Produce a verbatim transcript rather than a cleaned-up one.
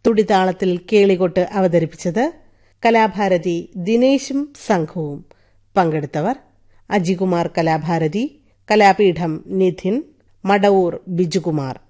തുടിതാളത്തിൽ കേളികൊട്ട് അവതരിപ്പിച്ചത് കലാഭാരതി ദിനേശും സംഘവും. പങ്കെടുത്തവർ അജികുമാർ കലാഭാരതി, കലാപീഠം നിധിൻ, മടവൂർ ബിജുകുമാർ.